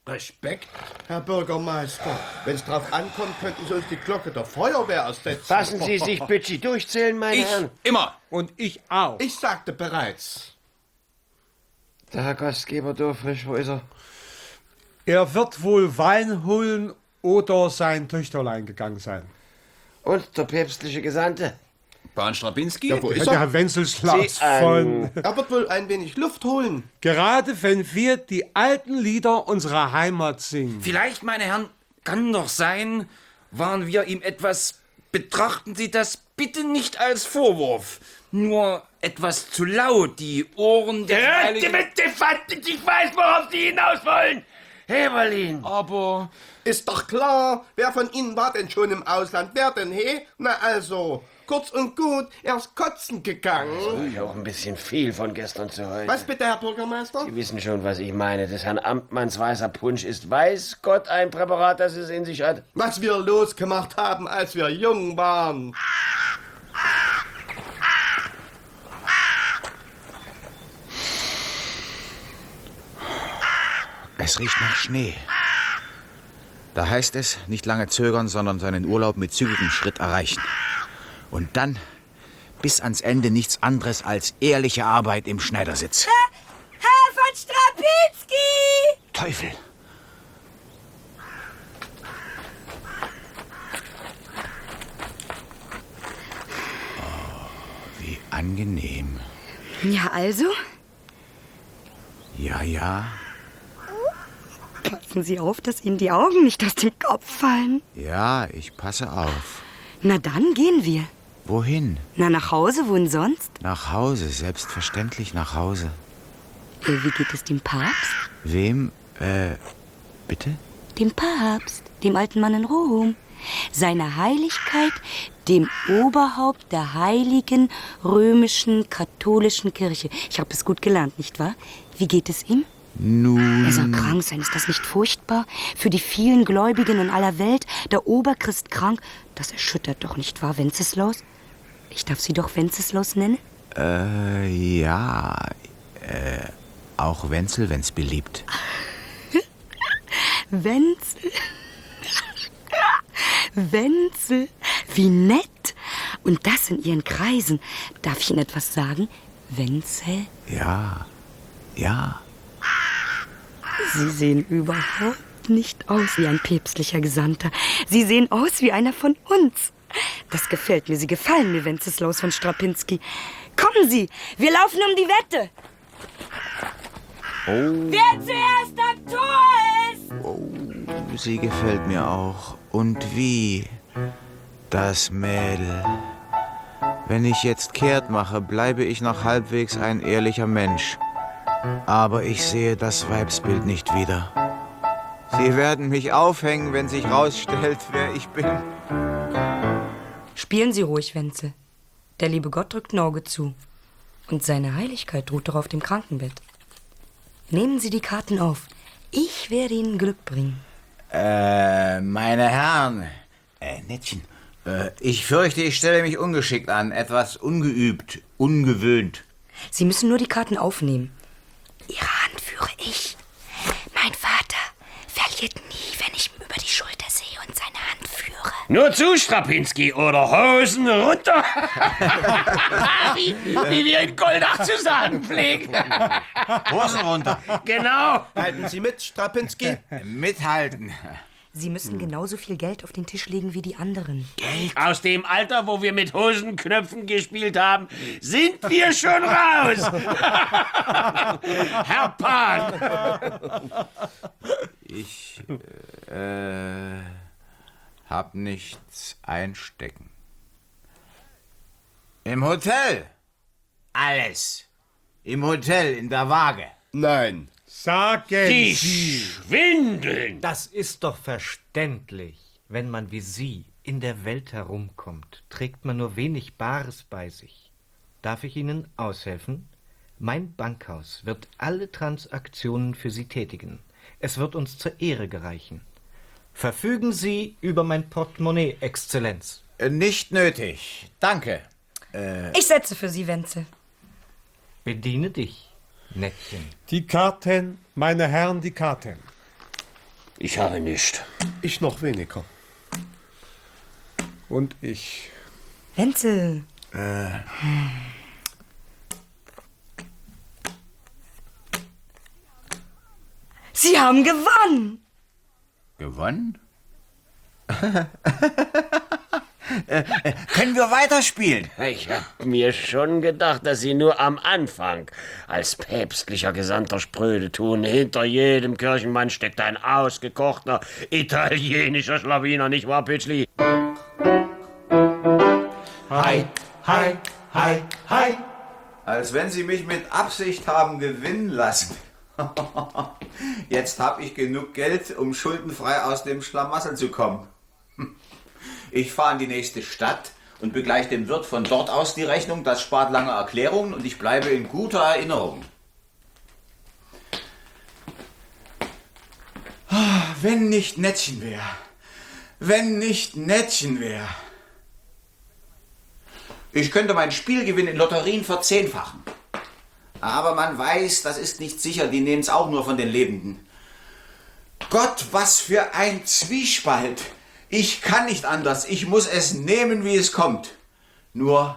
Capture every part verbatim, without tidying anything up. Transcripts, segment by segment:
Respekt, Herr Bürgermeister. Wenn es drauf ankommt, könnten Sie uns die Glocke der Feuerwehr ersetzen. Lassen Sie sich bitte durchzählen, meine ich Herren. Immer. Und ich auch. Ich sagte bereits. Der Herr Gastgeber Dorfrisch, wo ist er? Er wird wohl Wein holen oder sein Töchterlein gegangen sein. Und der päpstliche Gesandte? Bahn Strapinski? Ja, wo ist Der er? Herr Wenzelslaus Sie, ähm, von... Er wird wohl ein wenig Luft holen. Gerade wenn wir die alten Lieder unserer Heimat singen. Vielleicht, meine Herren, kann doch sein, waren wir ihm etwas... Betrachten Sie das bitte nicht als Vorwurf. Nur etwas zu laut, die Ohren der Heiligen... Ich weiß, worauf Sie hinaus wollen. Heberlin. Aber... Ist doch klar, wer von Ihnen war denn schon im Ausland? Wer denn, he? Na also, kurz und gut, er ist kotzen gegangen. Das ist auch ein bisschen viel von gestern zu heute. Was bitte, Herr Bürgermeister? Sie wissen schon, was ich meine. Des Herrn Amtmanns weißer Punsch ist, weiß Gott, ein Präparat, das es in sich hat. Was wir losgemacht haben, als wir jung waren. Es riecht nach Schnee. Da heißt es, nicht lange zögern, sondern seinen Urlaub mit zügigem Schritt erreichen. Und dann bis ans Ende nichts anderes als ehrliche Arbeit im Schneidersitz. Herr, Herr von Strapinski! Teufel! Oh, wie angenehm. Ja, also? Ja, ja. Passen Sie auf, dass Ihnen die Augen nicht aus dem Kopf fallen. Ja, ich passe auf. Na dann gehen wir. Wohin? Na, nach Hause, wohin sonst? Nach Hause, selbstverständlich nach Hause. Äh, wie geht es dem Papst? Wem, äh, bitte? Dem Papst, dem alten Mann in Rom. Seiner Heiligkeit, dem Oberhaupt der heiligen römischen katholischen Kirche. Ich habe es gut gelernt, nicht wahr? Wie geht es ihm? Nun... Er soll krank sein, ist das nicht furchtbar? Für die vielen Gläubigen in aller Welt, der Oberchrist krank, das erschüttert doch, nicht wahr, Wenceslaus? Ich darf Sie doch Wenceslaus nennen? Äh, ja, äh, auch Wenzel, wenn's beliebt. Wenzel. Wenzel, wie nett. Und das in Ihren Kreisen. Darf ich Ihnen etwas sagen? Wenzel? Ja, ja. Sie sehen überhaupt nicht aus wie ein päpstlicher Gesandter. Sie sehen aus wie einer von uns. Das gefällt mir. Sie gefallen mir, Wenceslaus von Strapinski. Kommen Sie, wir laufen um die Wette. Oh. Wer zuerst am Tor ist! Oh, sie gefällt mir auch. Und wie? Das Mädel. Wenn ich jetzt kehrt mache, bleibe ich noch halbwegs ein ehrlicher Mensch. Aber ich sehe das Weibsbild nicht wieder. Sie werden mich aufhängen, wenn sich rausstellt, wer ich bin. Spielen Sie ruhig, Wenzel. Der liebe Gott drückt ein Auge zu. Und seine Heiligkeit ruht doch auf dem Krankenbett. Nehmen Sie die Karten auf. Ich werde Ihnen Glück bringen. Äh, meine Herren, äh, Nettchen, äh, ich fürchte, ich stelle mich ungeschickt an, etwas ungeübt, ungewöhnt. Sie müssen nur die Karten aufnehmen. Ihre Hand führe ich. Mein Vater verliert nie, wenn ich ihm über die Schulter sehe und seine Hand führe. Nur zu, Strapinski, oder Hosen runter. wie, wie wir in Goldach zu sagen pflegen. Hosen runter. Genau. Halten Sie mit, Strapinski? Mithalten. Sie müssen genauso viel Geld auf den Tisch legen wie die anderen. Geld? Aus dem Alter, wo wir mit Hosenknöpfen gespielt haben, sind wir schon raus. Herr Pan. Ich, äh, hab nichts einstecken. Im Hotel. Alles. Im Hotel, in der Waage. Nein. Sagen Die Sie. schwindeln. Das ist doch verständlich. Wenn man wie Sie in der Welt herumkommt, trägt man nur wenig Bares bei sich. Darf ich Ihnen aushelfen? Mein Bankhaus wird alle Transaktionen für Sie tätigen. Es wird uns zur Ehre gereichen. Verfügen Sie über mein Portemonnaie, Exzellenz. Äh, nicht nötig. Danke. Äh, Ich setze für Sie, Wenzel. Bediene dich, Nettchen. Die Karten, meine Herren, die Karten. Ich habe nicht. Ich noch weniger. Und ich. Wenzel. Sie haben gewonnen. Gewonnen? äh, äh, können wir weiterspielen? Ich hab mir schon gedacht, dass Sie nur am Anfang als päpstlicher Gesandter spröde tun. Hinter jedem Kirchenmann steckt ein ausgekochter italienischer Schlawiner, nicht wahr, Pitschli? Hi, hi, hi, hi. Als wenn Sie mich mit Absicht haben gewinnen lassen. Jetzt habe ich genug Geld, um schuldenfrei aus dem Schlamassel zu kommen. Ich fahre in die nächste Stadt und begleiche dem Wirt von dort aus die Rechnung. Das spart lange Erklärungen und ich bleibe in guter Erinnerung. Wenn nicht Nettchen wäre. Wenn nicht Nettchen wäre. Ich könnte meinen Spielgewinn in Lotterien verzehnfachen. Aber man weiß, das ist nicht sicher, die nehmen es auch nur von den Lebenden. Gott, was für ein Zwiespalt. Ich kann nicht anders, ich muss es nehmen, wie es kommt. Nur,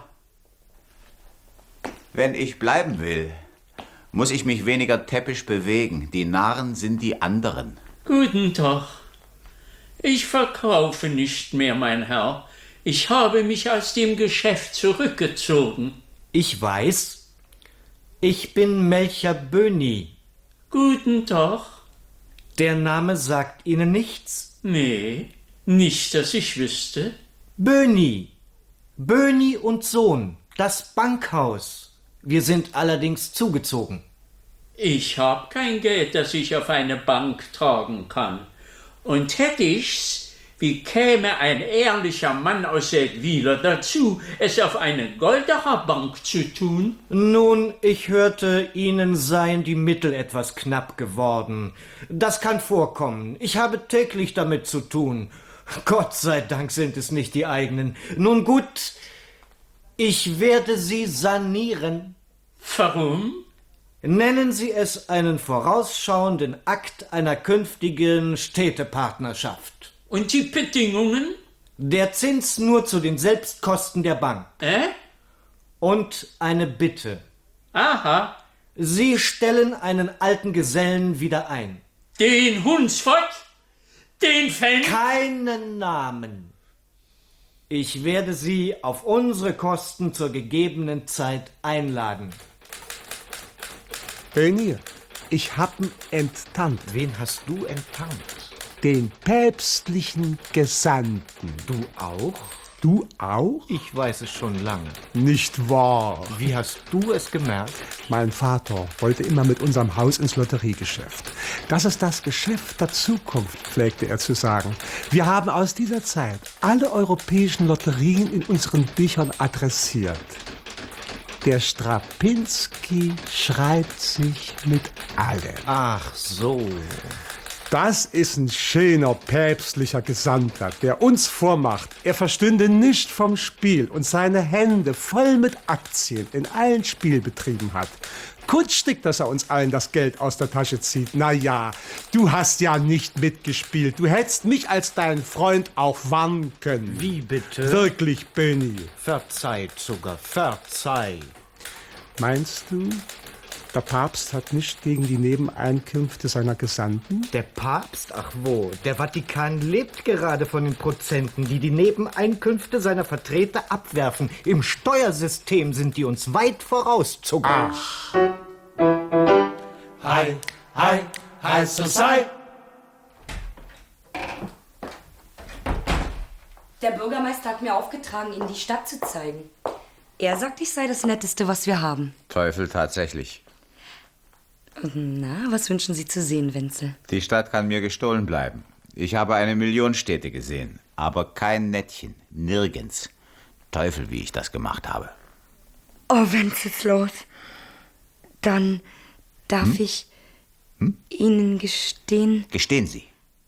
wenn ich bleiben will, muss ich mich weniger täppisch bewegen. Die Narren sind die anderen. Guten Tag. Ich verkaufe nicht mehr, mein Herr. Ich habe mich aus dem Geschäft zurückgezogen. Ich weiß, ich bin Melcher Böni. Guten Tag. Der Name sagt Ihnen nichts? Nee, nicht, dass ich wüsste. Böni. Böni und Sohn. Das Bankhaus. Wir sind allerdings zugezogen. Ich habe kein Geld, das ich auf eine Bank tragen kann. Und hätte ich's, wie käme ein ehrlicher Mann aus Seldwyla dazu, es auf eine Goldacher Bank zu tun? Nun, ich hörte, Ihnen seien die Mittel etwas knapp geworden. Das kann vorkommen. Ich habe täglich damit zu tun. Gott sei Dank sind es nicht die eigenen. Nun gut, ich werde Sie sanieren. Warum? Nennen Sie es einen vorausschauenden Akt einer künftigen Städtepartnerschaft. Und die Bedingungen? Der Zins nur zu den Selbstkosten der Bank. Äh? Und eine Bitte. Aha. Sie stellen einen alten Gesellen wieder ein. Den Hunsfott? Den Fan? Keinen Namen. Ich werde Sie auf unsere Kosten zur gegebenen Zeit einladen. Böni, ich hab'n enttarnt. Wen hast du enttarnt? Den päpstlichen Gesandten. Du auch? Du auch? Ich weiß es schon lange. Nicht wahr. Wie hast du es gemerkt? Mein Vater wollte immer mit unserem Haus ins Lotteriegeschäft. Das ist das Geschäft der Zukunft, pflegte er zu sagen. Wir haben aus dieser Zeit alle europäischen Lotterien in unseren Büchern adressiert. Der Strapinski schreibt sich mit allen. Ach so. Das ist ein schöner päpstlicher Gesandter, der uns vormacht, er verstünde nicht vom Spiel und seine Hände voll mit Aktien in allen Spielbetrieben hat. Kunstig, dass er uns allen das Geld aus der Tasche zieht. Na ja, du hast ja nicht mitgespielt. Du hättest mich als deinen Freund auch warnen können. Wie bitte? Wirklich, Böni. Verzeiht sogar, verzeih. Meinst du, der Papst hat nicht gegen die Nebeneinkünfte seiner Gesandten? Der Papst? Ach wo, der Vatikan lebt gerade von den Prozenten, die die Nebeneinkünfte seiner Vertreter abwerfen. Im Steuersystem sind die uns weit voraus, Zucker. Ach. Hi, hi, hi, so sei. Der Bürgermeister hat mir aufgetragen, Ihnen die Stadt zu zeigen. Er sagt, ich sei das Netteste, was wir haben. Teufel, tatsächlich. Na, was wünschen Sie zu sehen, Wenzel? Die Stadt kann mir gestohlen bleiben. Ich habe eine Million Städte gesehen, aber kein Nettchen, nirgends. Teufel, wie ich das gemacht habe. Oh, Wenceslas, dann darf Hm? ich Hm? Ihnen gestehen... Gestehen Sie.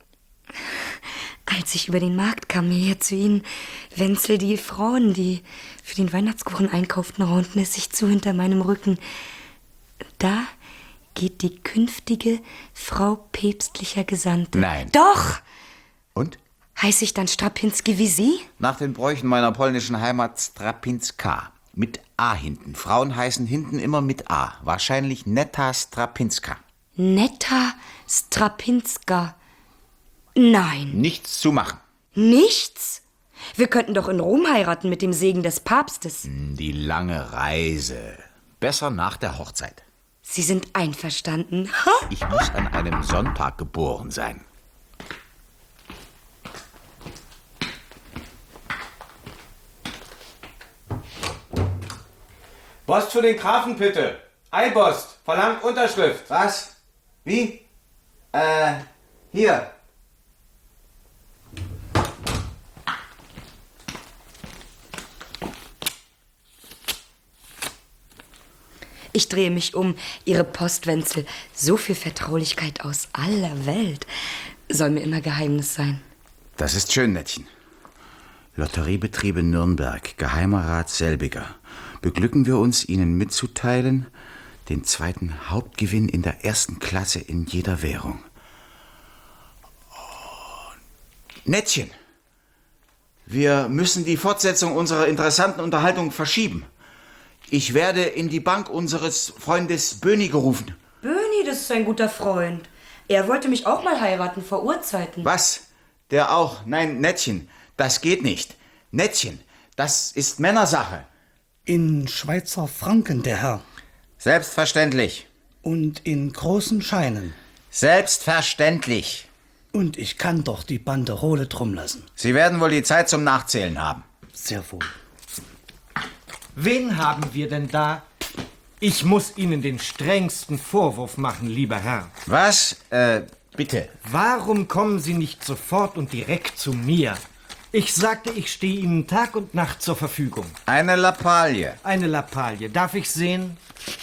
Als ich über den Markt kam, hierher zu Ihnen, Wenzel, die Frauen, die für den Weihnachtskuchen einkauften, raunten es sich zu hinter meinem Rücken. Da geht die künftige Frau päpstlicher Gesandte. Nein. Doch! Und? Heiße ich dann Strapinski wie Sie? Nach den Bräuchen meiner polnischen Heimat Strapinska. Mit A hinten. Frauen heißen hinten immer mit A. Wahrscheinlich Netta Strapinska. Netta Strapinska. Nein. Nichts zu machen. Nichts? Wir könnten doch in Rom heiraten mit dem Segen des Papstes. Die lange Reise. Besser nach der Hochzeit. Sie sind einverstanden. Ha? Ich muss an einem Sonntag geboren sein. Post für den Grafen, bitte. Eilpost. Verlangt Unterschrift. Was? Wie? Äh, hier. Ich drehe mich um. Ihre Post, Wenzel. So viel Vertraulichkeit aus aller Welt. Soll mir immer Geheimnis sein. Das ist schön, Nettchen. Lotteriebetriebe Nürnberg, Geheimer Rat Selbiger. Beglücken wir uns, Ihnen mitzuteilen, den zweiten Hauptgewinn in der ersten Klasse in jeder Währung. Oh, Nettchen, wir müssen die Fortsetzung unserer interessanten Unterhaltung verschieben. Ich werde in die Bank unseres Freundes Böni gerufen. Böni, das ist ein guter Freund. Er wollte mich auch mal heiraten vor Urzeiten. Was? Der auch? Nein, Nettchen, das geht nicht. Nettchen, das ist Männersache. In Schweizer Franken, der Herr. Selbstverständlich. Und in großen Scheinen. Selbstverständlich. Und ich kann doch die Banderole drum lassen. Sie werden wohl die Zeit zum Nachzählen haben. Sehr wohl. Wen haben wir denn da? Ich muss Ihnen den strengsten Vorwurf machen, lieber Herr. Was? Äh, bitte. Warum kommen Sie nicht sofort und direkt zu mir? Ich sagte, ich stehe Ihnen Tag und Nacht zur Verfügung. Eine Lappalie. Eine Lappalie. Darf ich sehen?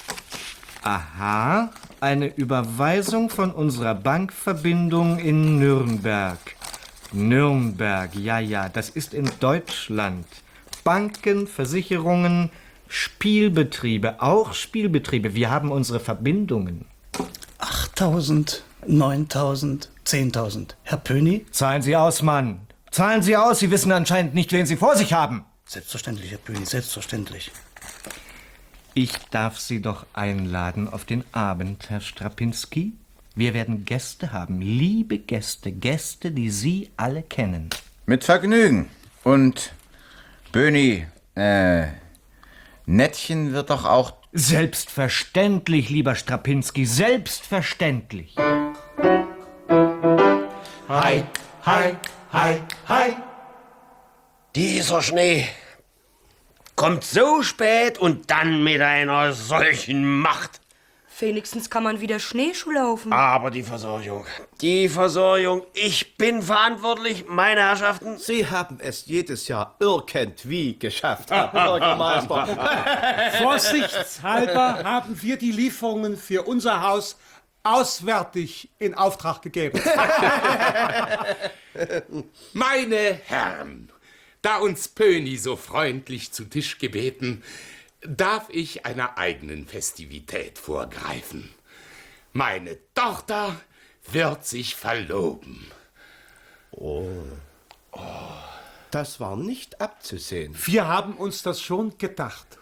Aha, eine Überweisung von unserer Bankverbindung in Nürnberg. Nürnberg, ja, ja, das ist in Deutschland. Banken, Versicherungen, Spielbetriebe, auch Spielbetriebe. Wir haben unsere Verbindungen. achttausend, neuntausend, zehntausend. Herr Pöni? Zahlen Sie aus, Mann. Zahlen Sie aus. Sie wissen anscheinend nicht, wen Sie vor sich haben. Selbstverständlich, Herr Pöni, selbstverständlich. Ich darf Sie doch einladen auf den Abend, Herr Strapinski. Wir werden Gäste haben, liebe Gäste, Gäste, die Sie alle kennen. Mit Vergnügen. Und Böni, äh, Nettchen wird doch auch... Selbstverständlich, lieber Strapinski, selbstverständlich. Hi, hi, hi, hi. Dieser Schnee kommt so spät und dann mit einer solchen Macht. Wenigstens kann man wieder Schneeschuh laufen. Aber die Versorgung, die Versorgung, ich bin verantwortlich, meine Herrschaften. Sie haben es jedes Jahr irgendwie geschafft, Herr Bürgermeister. Vorsichtshalber haben wir die Lieferungen für unser Haus auswärtig in Auftrag gegeben. Meine Herren, da uns Pöni so freundlich zu Tisch gebeten, darf ich einer eigenen Festivität vorgreifen. Meine Tochter wird sich verloben. Oh. Oh. Das war nicht abzusehen. Wir haben uns das schon gedacht.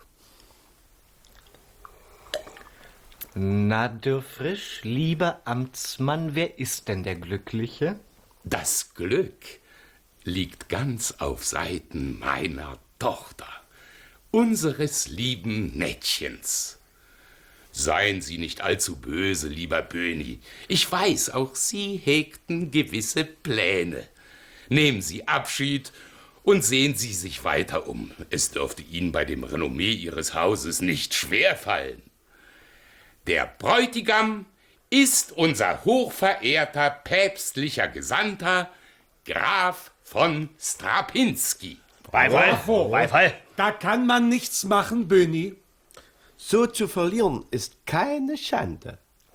Na, du frisch, lieber Amtsmann, wer ist denn der Glückliche? Das Glück liegt ganz auf Seiten meiner Tochter, unseres lieben Nettchens. Seien Sie nicht allzu böse, lieber Böni. Ich weiß, auch Sie hegten gewisse Pläne. Nehmen Sie Abschied und sehen Sie sich weiter um. Es dürfte Ihnen bei dem Renommee Ihres Hauses nicht schwerfallen. Der Bräutigam ist unser hochverehrter päpstlicher Gesandter, Graf von Strapinski. Beifall, Beifall. Da kann man nichts machen, Böni. So zu verlieren ist keine Schande.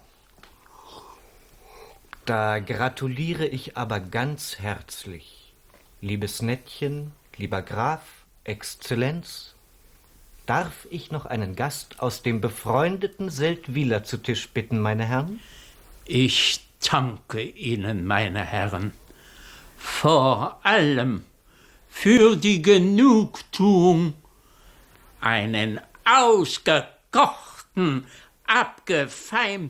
Da gratuliere ich aber ganz herzlich. Liebes Nettchen, lieber Graf, Exzellenz. Darf ich noch einen Gast aus dem befreundeten Seldwyla zu Tisch bitten, meine Herren? Ich danke Ihnen, meine Herren, vor allem für die Genugtuung, einen ausgekochten, abgefeimten